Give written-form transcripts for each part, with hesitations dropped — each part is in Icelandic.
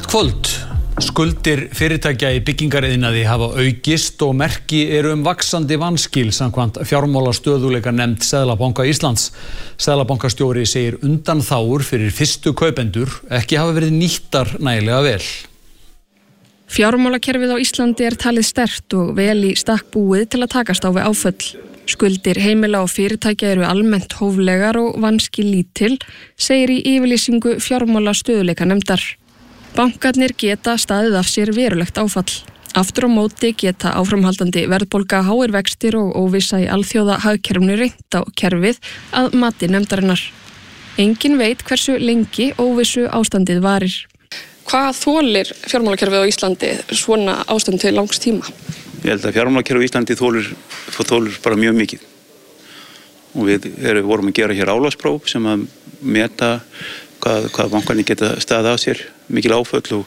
Gott kvöld. Skuldir fyrirtækja í byggingariðnaði hafa aukist og merki eru vaxandi vanskil samkvæmt fjármálastöðugleikanefnd Seðlabanka Íslands. Seðlabankastjóri segir undanþágur fyrir fyrstu kaupendur ekki hafa verið nýttar nægilega vel. Fjármálakerfið á Íslandi talið sterkt og vel í stakk búið til að takast á við áföll. Skuldir heimila og fyrirtækja eru almennt hóflegar og vanskil lítil, segir í yfirlýsingu fjármálastöðugleikanefndar. Bankarnir geta staðið af sér verulegt áfall. Aftur á móti geta áframhaldandi verðbólga, háir vextir og óvissa í alþjóða hagkerfinu reynt á kerfið að mati nefndarinnar. Enginn veit hversu lengi óvissu ástandið varir. Hvað þolir fjármálakerfið á Íslandi svona ástand til langs tíma? Ég held að fjármálakerfið á Íslandi þolir bara mjög mikið. Og við vorum að gera hér álagspróf sem að meta hvað bankarnir geta staðið af sér, mikil áföll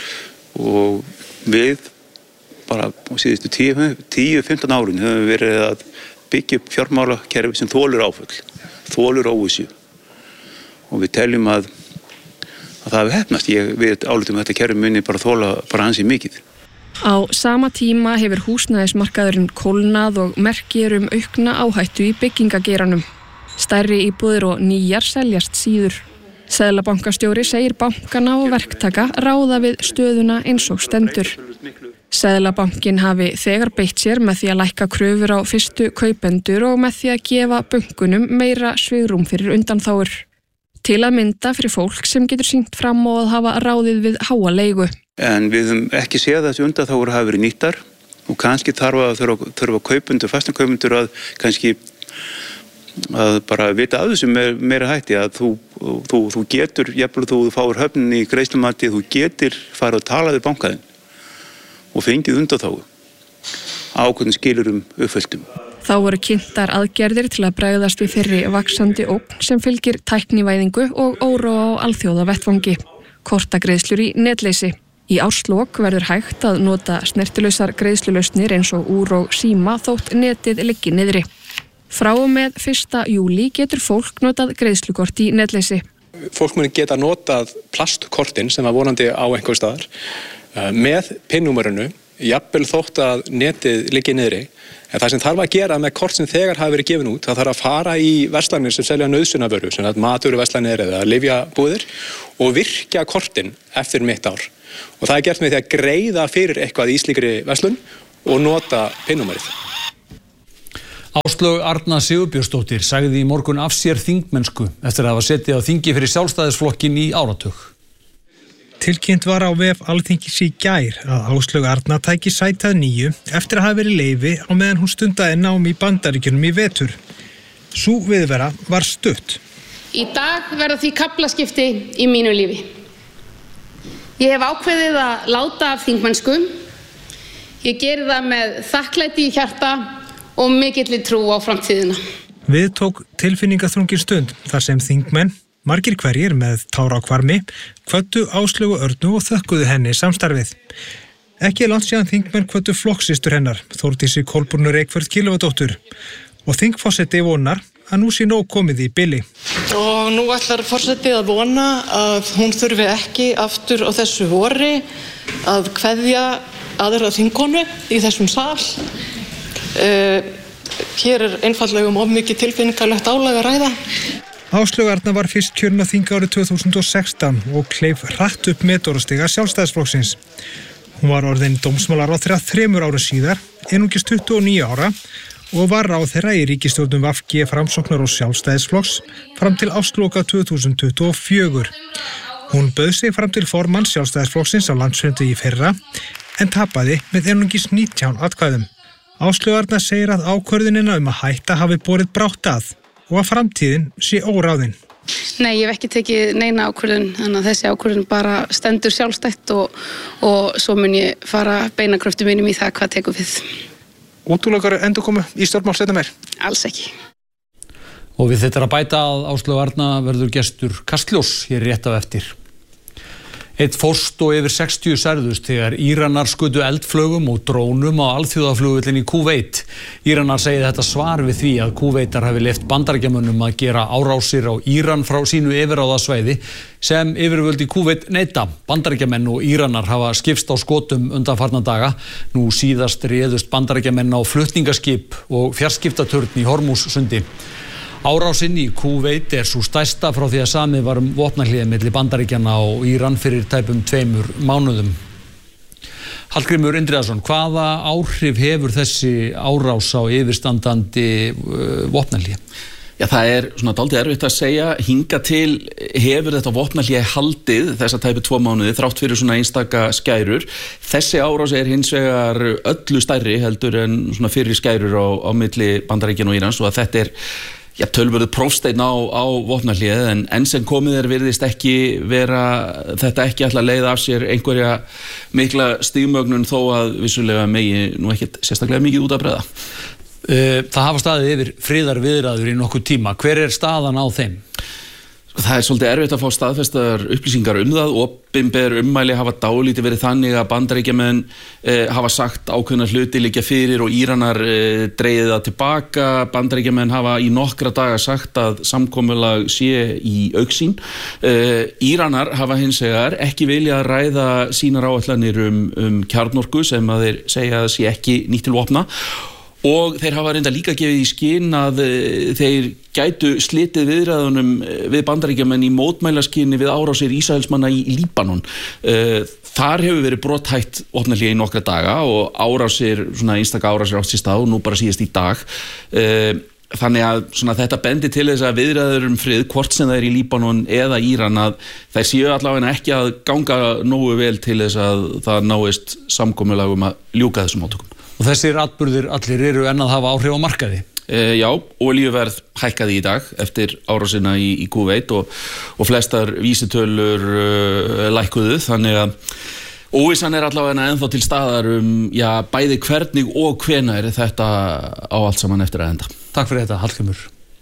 og við bara á síðustu 10-15 árin höfum við verið að byggja upp fjármálakerfi sem þolir áföll, þolir óvissu og við teljum að það hefur heppnast. Við álitum að þetta kerfi muni bara þola bara ansi mikið. Á sama tíma hefur húsnæðismarkaðurinn kólnað og merki aukna áhættu í byggingageiranum. Stærri íbúðir og nýjar seljast síður. Seðlabankastjóri segir bankana og verktaka ráða við stöðuna eins og stendur. Seðlabankin hafi þegar beitt sér með því að lækka kröfur á fyrstu kaupendur og með því að gefa bönkunum meira svigrúm fyrir undanþágur. Til að mynda fyrir fólk sem getur sýnt fram á að hafa ráðið við háa leigu. En við höfum ekki séð að þessi undanþágur hafi verið nýttar og kannski þurfa kaupendur, fasteignkaupendur að kannski að bara vita að þessu meira hætti að þú getur, jafnvel þú fáir höfnin í greiðslumati, þú getur farið að tala við bankaðinn og fengið undanþágu ákveðnum skilurum uppfylltum. Þá voru kynntar aðgerðir til að bregðast við fyrri vaxandi ógn sem fylgir tæknivæðingu og óróa á alþjóðavettvangi, kortagreiðslur í netleysi. Í árslok verður hægt að nota snertilausar greiðslulausnir eins og úr og síma þótt netið liggi niðri. Frá og með 1. júlí getur fólk notað greiðslukort í netleysi. Fólk muni geta notað plastkortin sem var vonandi á einhver staðar með PIN-númerinu, jafnvel þótt að netið liggi niðri. En það sem þarf að gera með kort sem þegar hafi verið gefin út, það þarf að fara í verslanir sem selja nauðsynjavöru, sem matvöruverslanir eða lyfjabúðir og virkja kortin eftir mitt ár. Og það er gert með því að greiða fyrir eitthvað í slíkri verslun og nota PIN-númerið. Áslaug Arna Sigurbjörnsdóttir sagði í morgun af sér þingmennsku eftir að hafa setið á þingi fyrir Sjálfstæðisflokkinn í áratug. Tilkynnt var á vef Alþingis í gær að Áslaug Arna tæki sæti að nýju eftir að hafa verið leyfi á meðan hún stundaði nám í Bandaríkjunum í vetur. Sú viðvera var stutt. Í dag verða því kaflaskipti í mínu lífi. Ég hef ákveðið að láta af þingmennsku. Ég geri það með þakklæti í hjarta og mikilli trú á framtíðina. Við tók tilfinningaþrungin stund þar sem þingmenn, margir hverjir með tára á hvarmi, hvöttu Áslaugu Örnu og þökkuðu henni samstarfið. Ekki langt síðan þingmenn hvöttu flokksystur hennar, Þórdísi Kolbrúnu Reykfjörð Kilvadóttur, og þingforseti vonar að nú sé nóg komið í bili. Og nú ætlar forsetið að vona að hún þurfi ekki aftur á þessu vori að kveðja aðra þingkonu í þessum sal. Hér einfaldlega of mikið tilfinningalegt álag að ræða. Áslaug Arna var fyrst kjörin á þing árið 2016 og kleif hratt upp metorðastiga Sjálfstæðisflokksins. Hún var orðin dómsmálaráðherra 3 árum síðar, einungis 29 ára og var ráðherra í ríkisstjórnum VG, Framsóknar og Sjálfstæðisflokks fram til ársloka 2024. Hún bauð sig fram til formanns Sjálfstæðisflokksins á landsfundi í fyrra en tapaði með einungis 19 atkvæðum. Áslaug Arna segir að ákvörðunina að hætta hafi borið brátt að og að framtíðin sé óráðin. Nei, ég hef ekki tekið neina ákvörðun, þannig að þessi ákvörðun bara stendur sjálfstætt og svo mun ég fara beina kröftum mínum í það hvað tekur við. Útúlokar endurkomu í stjórnmál seinna meir? Alls ekki. Og við þetta að bæta að Áslaug Arna verður gestur Kastljós hér rétt á eftir. Einn fórst og yfir 60 særðust þegar Íranar skutu eldflögum og drónum á alþjóðaflugvöllinn í Kúveit. Íranar segja þetta svar við því að Kúveitar hafi leyft Bandaríkjamönnum að gera árásir á Íran frá sínu yfirráðasvæði sem yfirvöld í Kúveit neita. Bandaríkjamenn og Íranar hafa skipst á skotum undanfarna daga. Nú síðast réðust Bandaríkjamenn á flutningaskip og fjarskiptaturn í Hormússundi. Árásinn í Kúveit sú stærsta frá því að samið var vopnahlé milli Bandaríkjanna og Íran fyrir tæpum 2 mánuðum. Hallgrímur Indriðason, hvaða áhrif hefur þessi árás á yfirstandandi vopnahlé? Já, það svona dálítið erfitt að segja. Hinga til hefur þetta vopnahlé haldið þessa tæpu 2 mánuði þrátt fyrir svona einstaka skærur. Þessi árás hins vegar öllu stærri heldur en svona fyrir skærur á milli Bandaríkjanna og Írans og að þetta tölvörðu prófsteinn á vopnahléð en sem komið virðist ekki vera þetta ekki ætla að leiða af sér einhverja mikla stigmögnun þó að vissulega megi nú ekkert sérstaklega mikið út að bregða. Það hafa staðið yfir friðarviðræður í nokkuð tíma. Hver staðan á þeim? Það svolítið erfitt að fá staðfestar upplýsingar það. Opinber ummæli hafa dálítið verið þannig að Bandaríkjamenn hafa sagt ákveðna hluti liggja fyrir og Íranar dregið það tilbaka. Bandaríkjamenn hafa í nokkra daga sagt að samkomulag sé í augsýn. Íranar hafa hins vegar ekki viljað ræða sínar áætlanir kjarnorku sem að þeir segja að sé ekki nýtt til vopna. Og þeir hafa reynda líka gefið í skyn að þeir gætu slitið viðræðunum við Bandaríkjamenn í mótmælaskyni við árásir Ísraelsmanna í Líbanon. Þar hefur verið brothætt vopnahlé í nokkra daga og árásir, svona einstaka árásir átt sér stað og nú bara síðast í dag. Þannig að þetta bendi til þess að viðræður frið, hvort sem það í Líbanon eða Íran, að þær séu allavega ekki að ganga nógu vel til þess að það náist samkomulag að ljúka þessum átökum. Og þessir atburðir allir eru enn að hafa áhrif á markaði? Já, olíuverð hækkaði í dag eftir árásina í Kúveit og flestar vísitölur lækkuðu, þannig að óvissan allavega ennþá til staðar bæði hvernig og hvenær þetta á allt saman eftir að enda. Takk fyrir þetta, Hallgrímur.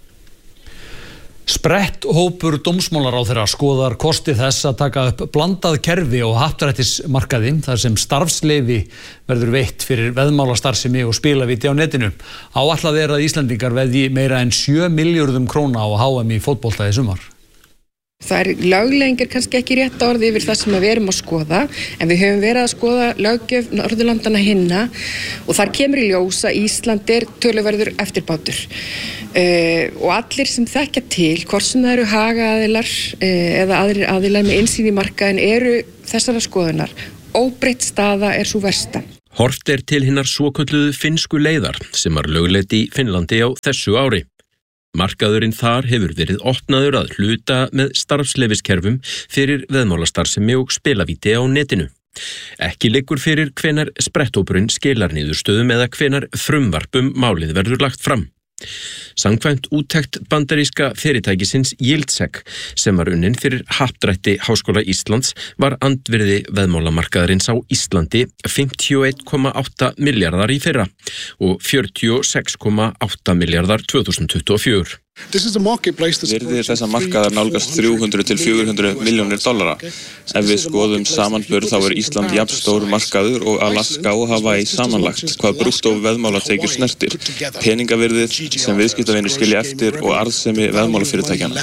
Spretthópur dómsmálaráðherra skoðar kosti þess að taka upp blandað kerfi og happdrættismarkaði þar sem starfsleyfi verður veitt fyrir veðmálastarfsemi og spilavíti á netinu. Áætlað að Íslendingar veðji meira en 7 milljörðum króna á HM í fótbolta í sumar. Það lögleging kannski ekki rétt orði yfir það sem við erum að skoða, en við höfum verið að skoða löggjöf Norðurlandana hinna og þar kemur í ljós að Ísland töluverður eftirbátur. Og allir sem þekkja til, hvort sem það eru hagaaðilar eða aðrir aðilar með innsýn í markaðin, eru þessara skoðunar. Óbreytt staða sú versta. Horft til hinnar svokölluðu finnsku leiðar sem var lögleidd í Finnlandi á þessu ári. Markaðurinn þar hefur verið opnaður að hluta með starfsleyfiskerfum fyrir veðmálastarfsemi og spilavíti á netinu. Ekki liggur fyrir hvenær spretthópurinn skilar niðurstöðum eða hvenær frumvarp málið verður lagt fram. Samkvæmt úttekt bandaríska fyrirtækisins Yieldseq sem var unnin fyrir happdrætti Háskóla Íslands var andvirði veðmálamarkaðarins á Íslandi 51,8 milljarðar í fyrra og 46,8 milljarðar 2024. Virði þessa markaðar nálgast 300 til 400 milljónir dollara. Ef við skoðum samanburð þá Ísland jafn stór markaður og Alaska og Hawaii samanlagt hvað brúttó veðmálatekjur snertir, peningavirðið sem viðskiptavinir skilja eftir og arðsemi veðmálafyrirtækjanna.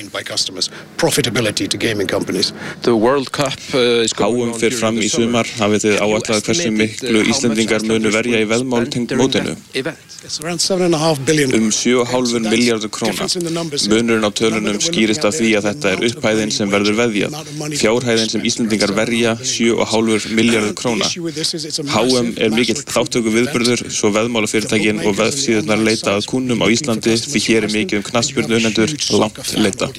HM fer fram í sumar, hafið þið áætlað hversu miklu Íslendingar munu verja í veðmál tengt mótinu? 7,5 milljarður króna. Munurinn á tölunum skýrist af því að þetta upphæðin sem verður veðjað. Fjárhæðin sem Íslendingar verja 7,5 milljarður króna. HM mikill þáttöku viðburður, svo veðmálafyrirtækin og vefsíðurnar leita að kúnnum á Íslandi því hér mikið knattspyrnuunnendur langt leita.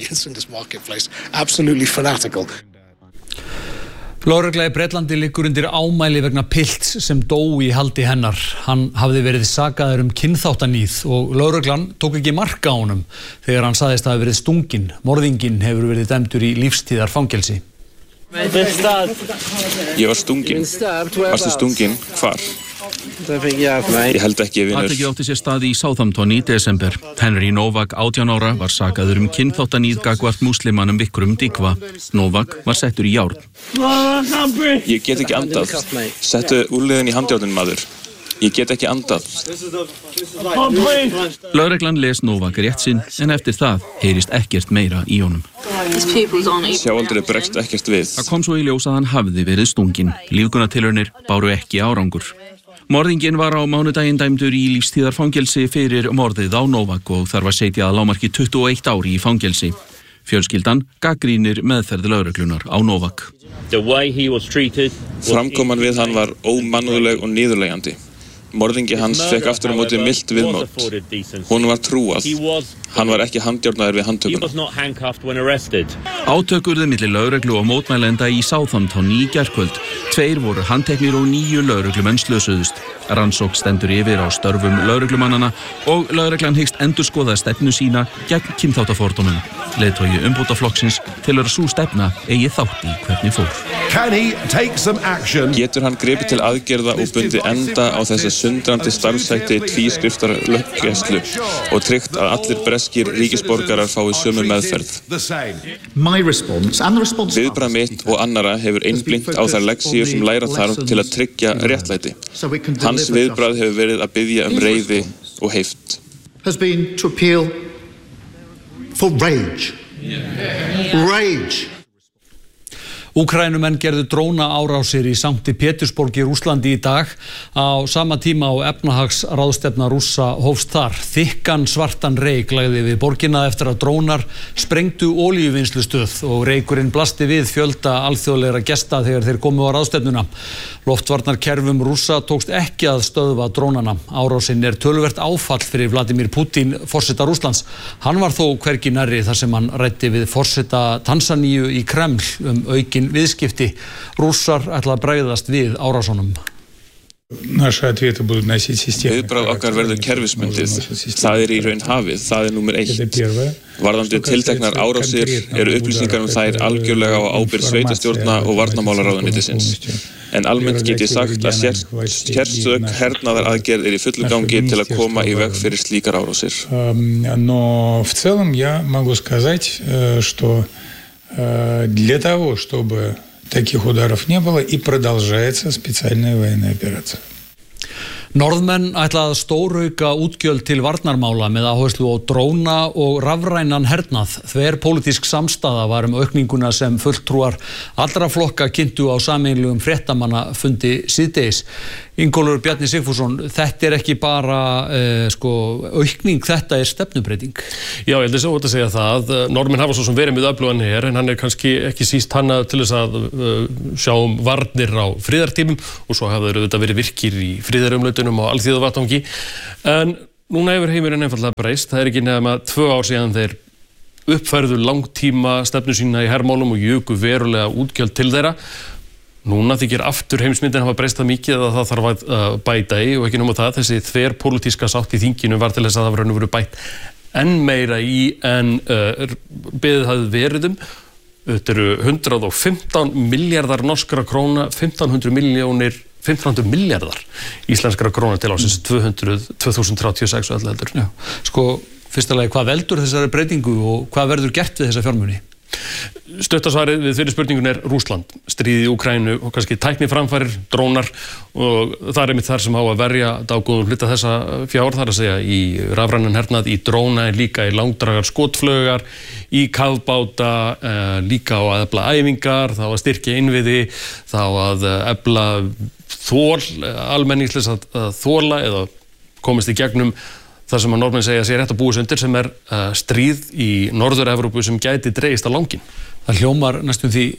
Lögregla í Bretlandi liggur undir ámæli vegna pilts sem dó í haldi hennar. Hann hafði verið sakaður kynþáttaníð og lögreglan tók ekki mark á honum þegar hann sagðist hafa verið stunginn. Morðinginn hefur verið dæmdur í lífstíðarfangelsi. Ég var stunginn. Varstu stunginn? Hvar? Ég held ekki, vinur. Atvikið átti sér stað í Southampton í desember. Henry Novak, 18 ára, var sakaður kynþáttaníð gagnvart múslimanum Vikrum Digva. Novak var settur í járn. Ég get ekki andað. Settu úrliðin í handjárnin, maður. Ég get ekki andað. Lögreglan les Novak rétt sinn, en eftir það heyrist ekkert meira í honum. Sjáaldrið bregst ekkert við. Það kom svo í ljós að hann hafði verið stunginn. Lífgunartilraunir báru ekki árangur. Morðinginn var á mánudaginn dæmdur í lífstíðarfangelsi fyrir morðið á Novak og þar var setjað að lágmarki 21 ári í fangelsi. Fjölskyldan gagnrýnir meðferð lögreglunar á Novak. Framkoman við hann var ómannúðleg og niðurleggjandi. Morðingi hans fekk aftur á móti milt viðmót. Hún var trúað. Hann var ekki handjárnaður við handtökuna. Átök urðu milli lögreglu og mótmælenda í Southampton í gærkvöld. 2 voru handteknir og 9 lögreglumenn slösuðust. Rannsókn stendur yfir á störfum lögreglumannana og lögreglan hyggst endurskoða stefnu sína gegn kynþáttafordómum. Leiðtogi umbótaflokksins telur að sú stefna eigi þátt í hvernig fór. Getur hann gripið til aðgerða og bundið enda á þessa sundrandi starfshætti tvískriftar löggæslu og tryggt að allir breskir ríkisborgarar fái sömu meðferð. Viðbragð mitt og annara hefur einblínt á þær leksíur sem læra þarf til að tryggja réttlæti. Hans viðbragð hefur verið að biðja reiði og heift. Úkraínumenn gerðu drónaárásir í Sankti Pétursborg í Rússlandi í dag á sama tíma og efnahagsráðstefna Rússa hófst þar. Þykkan svartan reyk lagði við borgina eftir að drónar sprengdu olíuvinnslustöð og reykurinn blasti við fjölda alþjóðlegra gesta þegar þeir komu á ráðstefnuna. Loftvarnarkerfum Rússa tókst ekki að stöðva drónana. Árásin töluvert áfall fyrir Vladimir Putin, forseta Rússlands. Hann var þó hvergi nærri þar sem hann ræddi við forseta Tansaníu í Kreml aukin viðskipti. Rússar ætla að bregðast við árásunum. Viðbragð okkar verður kerfisbundið. Það í raun hafið, það númer 1. Varðandi tilteknar árásir upplýsingar þær algjörlega á ábyrgð sveitastjórna og varnarmálaráðuneytisins. En almennt get ég sagt að sérstök hernaðaraðgerð í fullu gangi til að koma í veg fyrir slíkar árásir. Но в целом я могу сказать, что для того, чтобы таких ударов не было, и продолжается специальная военная операция. Norðmenn ætla að stórauka útgjöld til varnarmála með áherslu á dróna og rafrænan hernað. Þverpólitísk samstaða var aukninguna sem fulltrúar allra flokka kynntu á sameiginlegum fréttamannafundi síðdegis. Ingólfur Bjarni Sigfússon, þetta ekki bara aukning, þetta stefnubreiting. Já, ég held að segja það. Norðmenn hafa svo sem verið með öflugan her, en hann kannski ekki síst hannað til þess að sjá varnir á friðartímum og svo hafa þeir auðvitað verið virkir í friðarumlautunum á alþjóðavettvangi. En núna hefur heimurinn einfaldlega breyst. Það ekki nema 2 ár síðan þeir uppfærðu langtíma stefnu sína í hermálum og juku verulega útgjöld til þeirra. Núna þykir aftur heimsmyndin hafa breyst það mikið að það þarf að bæta í og ekki nema það. Þessi þverpólitíska sátt í þinginu var til þess að það var raun og veru bætt enn meira í en beðið hafði verið um. Þetta eru 115 milljarðar norskra króna, 1500 milljarðar íslenskra króna til ásins 2036 og heldur. Já, fyrsta lagi, hvað veldur þessari breytingu og hvað verður gert við þessa fjármuni? Stuttasvarið við þeirri spurningun Rússland, stríðið í Úkraínu og kannski tækniframfarir, drónar og það einmitt þar sem á að verja dágóðum hluta þessa fjár, þar að segja í rafrænan hernað, í dróna, líka í langdragar skotflögar, í kafbáta, líka á að efla æfingar, þá að styrkja innviði, þá að efla almenningslis að þola eða komist í gegnum þar sem að Norðmenn segja sér rétt að búa undir sem stríð í Norður-Evrópu sem gæti dregist á langinn. Það hljómar næstum því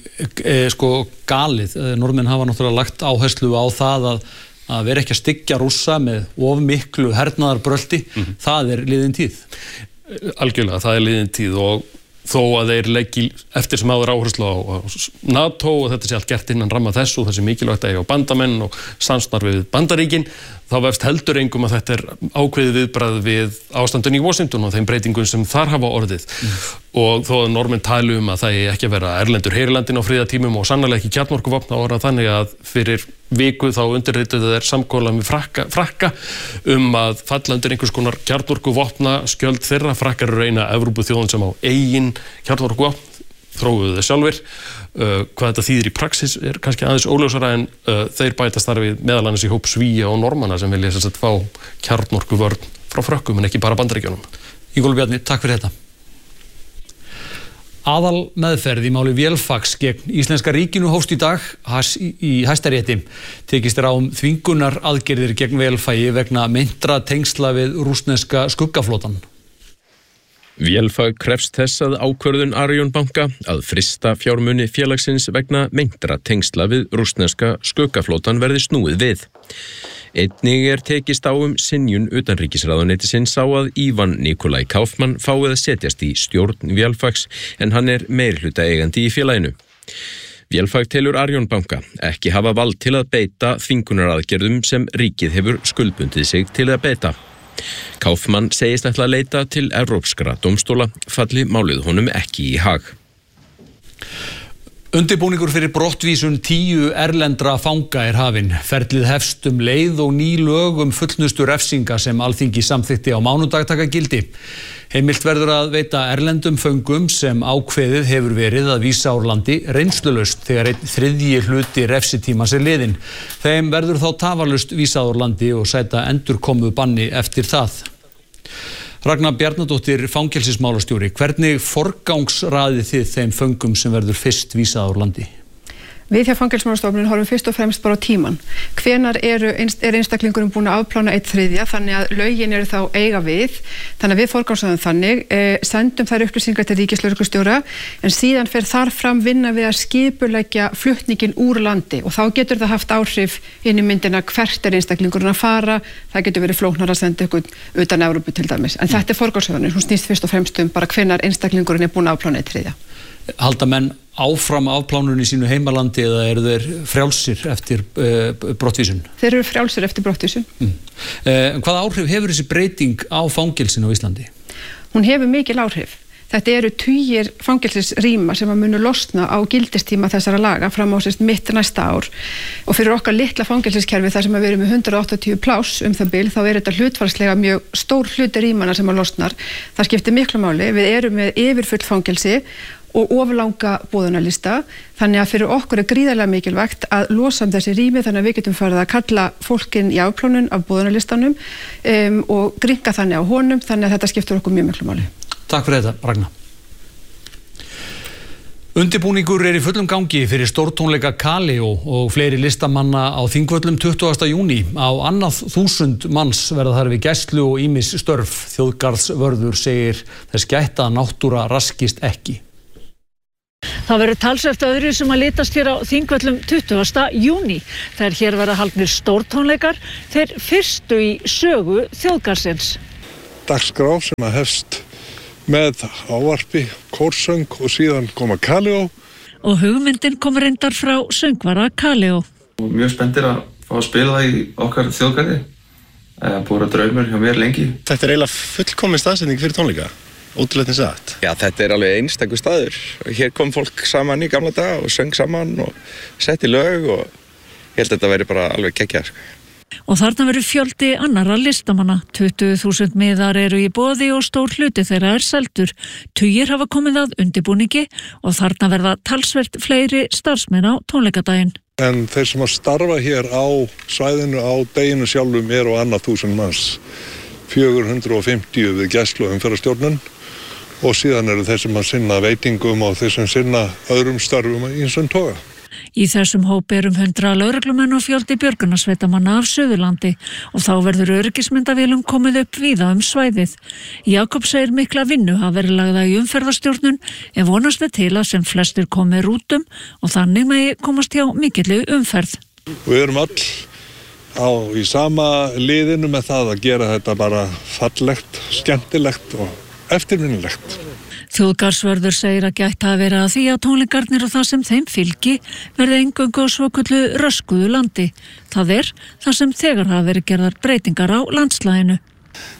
galið. Norðmenn hafa náttúrulega lagt áherslu á það að vera ekki að styggja Rússa með of miklu hernaðarbrölti. Það liðin tíð. Algjörlega, það liðin tíð og þó að þeir leggi eftir sem áður áherslu á NATO og þetta sé allt gert innan ramma þessu og þessi mikilvægt að eiga á bandamenn og samstarf við Bandaríkin, þá vefst heldur engum að þetta ákveðið viðbragð við ástandun í Washington og þeim breytingum sem þar hafa orðið. Og þó að Norðmenn tali að það ekki að vera erlendur her í landinu á friðartímum og sannarlega ekki kjarnorkuvopn, þá þannig að fyrir viku þá undirrituðu þeir samkomulag með Frakka að falla undir einhvers konar kjarnorkuvopna skjöld þeirra. Frakkar eru eina Evrópuþjóðin sem á eigin kjarnorkuvopn, þróuðu þeir sjálfir. Hvað þetta þýðir í praxis kannski aðeins óljósara en þeir bætast þar við meðal annars í hóp Svía og Normanna sem vilja þess að fá kjarnorkuvörn frá Frökkum en ekki bara Bandaríkjunum. Ingólfur Bjarni, takk fyrir þetta. Aðal meðferð í máli Vélfags gegn Íslenska ríkinu hófst í dag í Hæstarétti. Tekist á þvingunar aðgerðir gegn Vélfagi vegna meintra tengsla við rússneska skuggaflotan. Vélfag krefst þess að ákvörðun Arion banka að frista fjármuni félagsins vegna meintra tengsla við rússneska skuggaflotan verði snúið við. Einnig tekist á synjun utanríkisráðuneytisins á að Ivan Nikolai Kaufmann fáið að setjast í stjórn Vélfags en hann meirihluta eigandi í félaginu. Vélfag telur Arion banka ekki hafa vald til að beita þvingunaraðgerðum sem ríkið hefur skuldbundið sig til að beita. Kaufmann segist ætla að leita til evrópskra dómstóla falli málið honum ekki í hag. Undirbúningur fyrir brottvísun 10 erlendra fanga hafinn. Ferlið hefst leið og ný lög fullnustu refsinga sem Alþingi samþykkti á mánudag taka gildi. Heimilt verður að veita erlendum föngum sem ákveðið hefur verið að vísa úr landi reynslulaust þegar 1/3 hluti refsitímans liðinn. Þeim verður þá tafarlaust vísað úr landi og sæta endurkomu banni eftir það. Ragnar Bjarnadóttir, fangelsismálastjóri, hvernig forgangsraðið þið þeim föngum sem verður fyrst vísað úr landi? Við hjá Fangelsismálastofnun horfum fyrst og fremst bara á tíman. Hvenær einstaklingurinn búin að afplána 1/3, þannig að lögin eru þá eiga við. Þannig að við forgangsraðum þannig, sendum þær upplýsingar til ríkislögreglustjóra, en síðan fer þar fram vinna við að skipuleggja flutningin úr landi og þá getur það haft áhrif inn í myndina hvert einstaklingurinn að fara. Það getur verið flóknar að senda ykkur utan Evrópu til dæmis. En þetta forgangsraðunin, hún snýst fyrst og fremst bara hvenær einstaklingurinn búin að afplána 1/3. Halda menn áfram afplánun í sínu heimalandi eða eru þeir frjálsir eftir brottvísun? Þeir eru frjálsir eftir brottvísun. Hvaða áhrif hefur þessi breyting á fangelsin á Íslandi? Hún hefur mikil áhrif. Þetta eru tugir fangelsisrýma sem að munu losna á gildistíma þessara laga fram á mitt næsta ár og fyrir okkar litla fangelsiskerfi þar sem að við erum með 180 pláss það bil, þá þetta hlutfallslega mjög stór hluti rýmana sem að losnar. Það skiptir miklu máli. Við erum með yfirfull fangelsi og oflanga boðunarlista, þannig að fyrir okkur gríðarlega mikilvægt að losa þessi rými þannig að við getum farið að kalla fólkin í afplánun af boðunarlistanum og grynnka þannig á honum, þannig að þetta skiptir okkur mjög miklu máli. Takk fyrir þetta, Ragnar. Undirbúningur í fullum gangi fyrir stórtónleika Kaleo og fleiri listamanna á Þingvöllum 20. júní. Á annað 1000 manns verða þar við gæslu og ýmis störf. Þjóðgarðsvörður segir þess gætt að náttúra raskist ekki. Það verður talsvert öðru sem að litast hér á Þingvöllum 20. júní. Þegar hér verða haldnir stórtónleikar, þeir fyrstu í sögu þjóðgarðsins. Dagskrá sem að hefst með ávarpi, kórsöng og síðan koma Kaleo. Og hugmyndin kom reyndar frá söngvara Kaleo. Mjög spenntir að fá að spila það í okkar þjóðgarði. Búið að draumur hjá mér lengi. Þetta eiginlega fullkomin staðsetning fyrir tónleika. Ótrúlega sagt. Já, þetta alveg einstakur staður. Hér kom fólk saman í gamla daga og söng saman og setti lög og ég held að þetta væri bara alveg geggjað. Og þarna verður fjöldi annarra listamanna. 20.000 miðar eru í boði og stór hluti þeirra seldur. Tugir hafa komið að undirbúningi og þarna verða talsvert fleiri starfsmenn á tónleikadaginn. En þeir sem að starfa hér á svæðinu á deginu sjálfum eru á annað 1000 manns. 450 við gæslu og umferðarstjórnun og síðan eru þeir sem að sinna veitingum og þeir sem sinna öðrum starfum í eins og toga. Í þessum hópi 100 lögreglumenn og fjöldi björgunarsveitamanna af Suðurlandi og þá verður öryggismyndavélum komið upp víða svæðið. Jakob segir mikla vinnu hafa verið lagða í umferðarstjórnun en vonast til að sem flestir komi rútum og þannig megi komast hjá mikilli umferð. Við erum öll í sama liðinu með það að gera þetta bara fallegt, skemmtilegt og eftirminnilegt. Þjóðgarðsvörður segir að gætt hafi verið að því að tónleikarnir og það sem þeim fylgi verði eingöngu á svoköllu röskuðu landi. Það sem þegar hafa verið gerðar breytingar á landslaginu.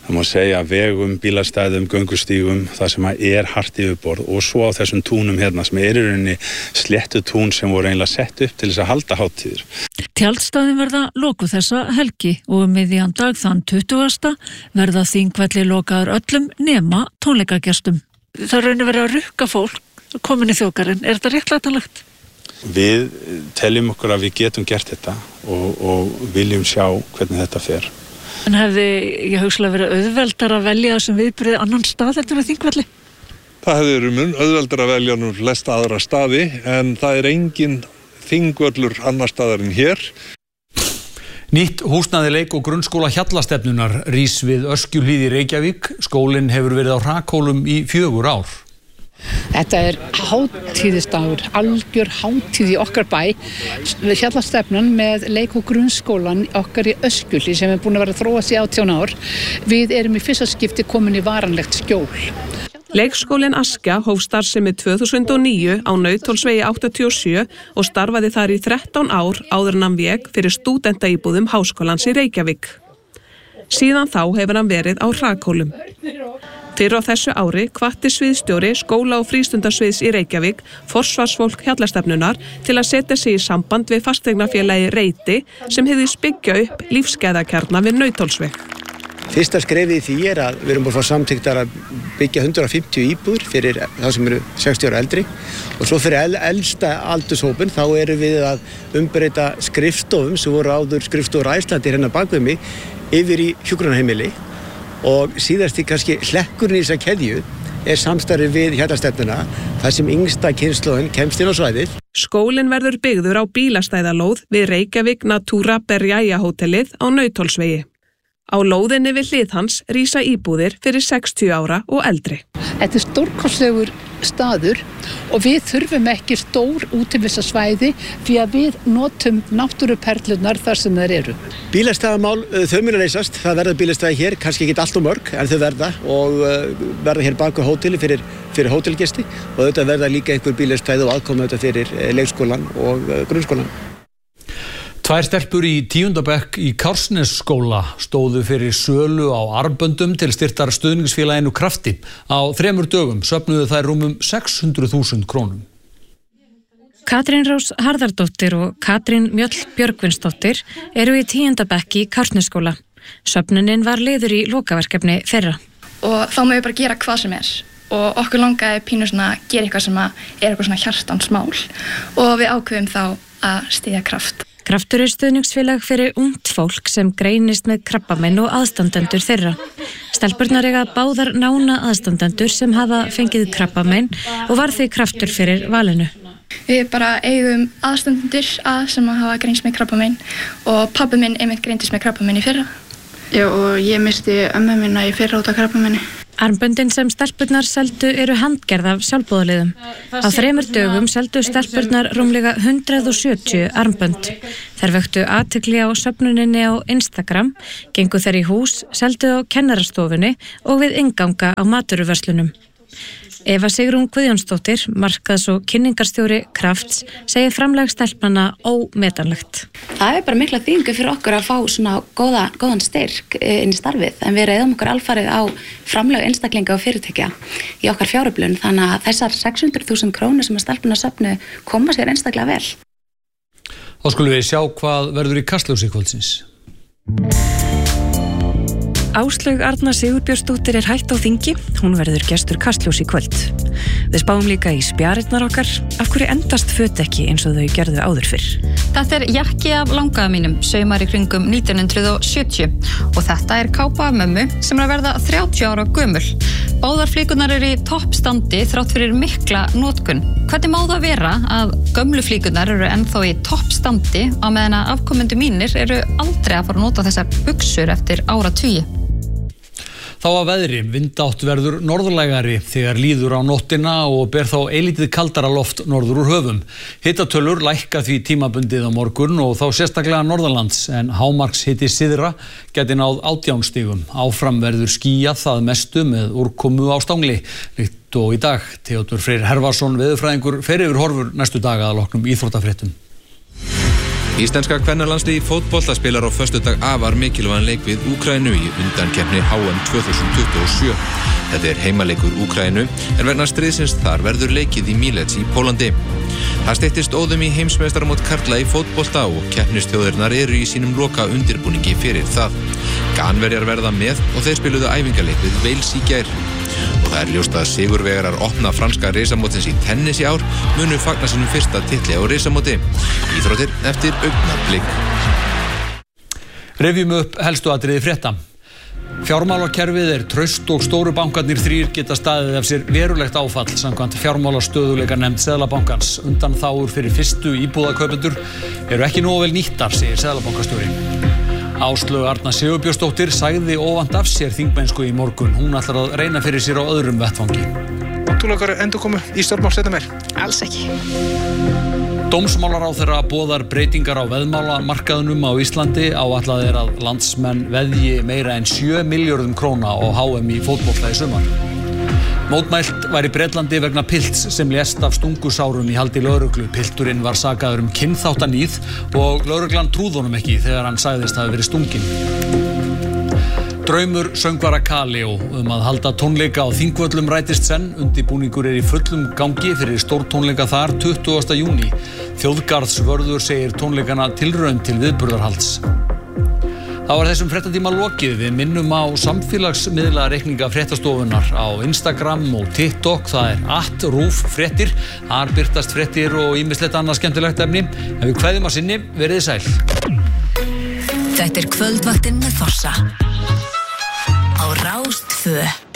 það má segja vegum, bílastæðum, göngustígum, það sem hart yfirborð og svo á þessum túnum hérna sem í rauninni sléttu tún sem voru eiginlega sett upp til þess að halda hátíðir. Tjaldstæðin verða lokuð þessa helgi og miðjan dag þann 20. verða Þingvelli lokaður öllum nema tónleikagestum. Það raunir verið að rukka fólk komin í þjóðgarðinn. Er þetta réttlætanlegt? Við teljum okkur að við getum gert þetta og viljum sjá hvernig þetta fer. En hefði ég hugsalega verið auðveldar að velja þessum viðburði annan stað heldur en Þingvelli? Það hefði verið mun auðveldar að velja nú flesta aðra staði en það engin Þingvöllur annar staðar en hér. Nýtt húsnæði leik- og grunnskóla Hjallastefnunar rís við Öskjuhlíð í Reykjavík. Skólinn hefur verið á hrakhólum í 4 ár. Þetta hátíðisdagur, algjör hátíð í okkar bæ. Hjallastefnan með leik- og grunnskólan okkar í Öskjuhlíð sem er búin að vera að þróast í 18 ár. Við erum í fyrsta skipti komin í varanlegt skjól. Leikskólinn Askja hóf starfsemi 2009 á Nauthólsvegi 87 og starfaði þar í 13 ár áður en hann vék fyrir stúdentaíbúðum Háskólans í Reykjavík. Síðan þá hefur hann verið á hrakhólum. Fyrr á þessu ári hvatti sviðsstjóri skóla- og frístundasviðs í Reykjavík forsvarsfólk Hjallastefnunar til að setja sig í samband við fasteignafélagi Reiti sem hefði byggja upp lífsgæðakjarna við Nauthólsveg. Fyrsta skrefið í því að við erum búin að fá samþykktar að byggja 150 íbúðir fyrir þá sem eru 60 ára eldri og svo fyrir elsta aldurshópin þá erum við að umbreyta skrifstofum sem voru áður skrifstofur Æslandi hérna bakvið mig yfir í hjúkrunarheimili og síðasti kannski hlekkurinn í þessa keðju samstarfið við Hjallastefnuna þar sem yngsta kynslóðin kemst inn á svæðið. Skólinn verður byggður á bílastæðalóð við Reykjavík Natura Berjæja hótelið á Nauthólsvegi. Á lóðinni við hlið hans rísa íbúðir fyrir 60 ára og eldri. Þetta er stórkostlegur staður og við þurfum ekki stór útivistarsvæði því að við notum náttúruperlurnar þar sem þær eru. Bílastæðamál, þau munu leysast. Það verða bílastæði hér, kannski ekki allt og mörg, en þau verða og verða hér baku hóteli fyrir hótelgesti og þetta verða líka einhver bílastæði og aðkoma þetta fyrir leikskólan og grunnskólan. 2 stelpur í 10. bekk í Kársnesskóla stóðu fyrir sölu á armböndum til styrktar stuðningsfélaginu Krafti. Á 3 dögum söfnuðu þær rúmum 600.000 krónum. Katrín Rós Harðardóttir og Katrín Mjöll Björgvinsdóttir eru í 10. bekk í Kársnesskóla. Söfnunin var liður í lokaverkefni þeirra. Og þá má við bara gera hvað sem er. Og okkur langaði pínu svona að gera eitthvað sem er eitthvað svona hjartansmál. Og við ákveðum þá að styðja Kraft. Kraftur er stuðningsfélag fyrir ungt fólk sem greinist með krabbamein og aðstandendur þeirra. Stelpurnar eiga báðar nána aðstandendur sem hafa fengið krabbamein og var því Kraftur fyrir valinu. Við bara eigum aðstandendur sem hafa greinst með krabbamein og pabbi minn einmitt greindist með krabbamein í fyrra. Já, og ég misti ömmu mína í fyrra út af krabbameini. Armböndin sem stelpurnar seldu eru handgerð af sjálfboðaliðum. Á 3 dögum seldu stelpurnar rúmlega 170 armbönd. Þær vöktu athygli á söfnuninni á Instagram, gengu þær í hús, seldu á kennarastofunni og við innganga á matvöruverslunum. Eva Sigrún Guðjónsdóttir, markaðs- og kynningarstjóri Krafts, segir framlag stelpnanna ómetanlegt. Það er bara mikla þýðingu fyrir okkur að fá svona góðan styrk inn í starfið, en við reyðum okkur alfarið á framlag einstaklinga og fyrirtækja í okkar fjáröflun, þannig að þessar 600.000 krónur sem að stelpuna söfnu koma sér einstaklega vel. Þá skulum við sjá hvað verður í Kastljósi kvöldsins. Áslaug Arna Sigurbjörnsdóttir er hætt á þingi, hún verður gestur Kastljós í kvöld. Við spáum líka í spjarirnar okkar, af hverju endast föt ekki eins og þau gerðu áður fyrr. Þetta er jakki af langaða mínum, saumar í kringum 1970 og þetta er kápa af mömmu sem er að verða 30 ára gömul. Báðar flíkurnar eru í toppstandi þrátt fyrir mikla notkun. Hvernig má það vera að gömlu flíkurnar eru ennþá í toppstandi á meðan að afkomendur mínir eru aldrei að fara að nota þessar buxur eftir áratugi? Þá að veðri, vindátt verður norðlægari þegar líður á nóttina og ber þá eilítið kaldara loft norður úr höfum. Hitatölur lækka því tímabundið á morgun og þá sérstaklega norðanlands en hámarkshiti syðra gæti náð 18 stigum. Áfram verður skýjað það mestu með úrkomu á stangli. Líkt og í dag, Theodór Freyr Hervarsson, veðurfræðingur, fer yfir horfur næstu daga að loknum íþróttafréttum. Íslenska kvennalandsliðið í fótbolta spilar á föstudag afar mikilvægan leik við Úkraínu í undankeppni HM 2027. Þetta heimaleikur Úkraínu en vegna stríðsins þar verður leikið í Mielec í Pólandi. Það styttist óðum í heimsmeistaramót karla í fótbolta og keppnisþjóðirnar eru í sínum loka undirbúningi fyrir það. Ganverjar verða með og þeir spiluðu æfingaleik við Wales í gær. Og það ljóst að sigurvegarar opna franska risamótsins í tennis í ár munu fagna sínum fyrsta titli á risamóti. Íþróttir eftir augnablik. Rifjum upp helstu atriði frétta. Fjármálakerfið traust og stóru bankarnir 3 geta staðið af sér verulegt áfall samkvæmt fjármálastöðugleikanefnd Seðlabankans. Undanþágur fyrir fyrstu íbúðakaupendur eru ekki nógu vel nýttar, segir Seðlabankastjóri. Áslaug Arna Sigurbjörnsdóttir sagði óvænt af sér þingmennsku í morgun. Hún ætlar að reyna fyrir sér á öðrum vettvangi. Trúlega endurkomu í stjórnmál setna meir? Alls ekki. Dómsmálaráðherra boðar breytingar á veðmálamarkaðnum á Íslandi. Áætlað að landsmenn veðji meira en 7 milljörðum króna á HM í fótbolta í sumar. Mótmælt var í Bretlandi vegna pilts sem lést af stungusárum í haldi lögreglu. Pilturinn var sakaður kynþáttaníð og lögreglan trúði honum ekki þegar hann sagðist hafi verið stunginn. Draumur söngvara Kaleo að halda tónleika á Þingvöllum rætist senn. Undirbúningur í fullum gangi fyrir stórtónleika þar 20. júní. Þjóðgarðsvörður segir tónleikana tilraun til viðburðarhalds. Það var þessum fréttatíma lokið. Við minnum á samfélagsmiðlareikninga fréttastofunnar á Instagram og TikTok. Það @RÚV-fréttir. Þar birtast fréttir og ýmislegt annað skemmtilegt efni. En við kveðjum að sinni, verið sæl. Þetta kvöldvaktin með Fossa á Rás 2.